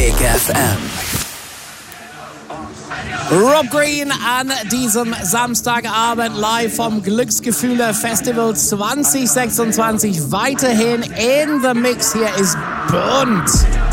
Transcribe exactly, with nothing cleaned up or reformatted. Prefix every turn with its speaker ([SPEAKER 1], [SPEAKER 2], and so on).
[SPEAKER 1] Kick F M.
[SPEAKER 2] Rob Green an diesem Samstagabend live vom Glücksgefühle Festival zwanzig sechsundzwanzig. Weiterhin in the mix. Hier ist bunt.